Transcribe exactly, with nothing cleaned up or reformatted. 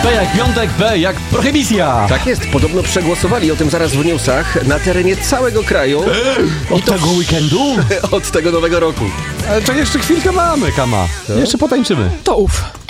P jak piątek, P jak prohibicja. Tak jest, podobno przegłosowali o tym zaraz w newsach na terenie całego kraju. Od I to tego weekendu? Od tego nowego roku. Ale to jeszcze chwilkę mamy, Kama. Jeszcze potańczymy. To ów.